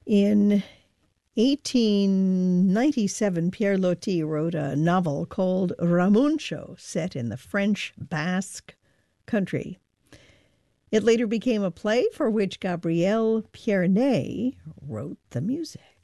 In 1897, Pierre Loti wrote a novel called Ramuncho, set in the French Basque country. It later became a play for which Gabriel Pierné wrote the music.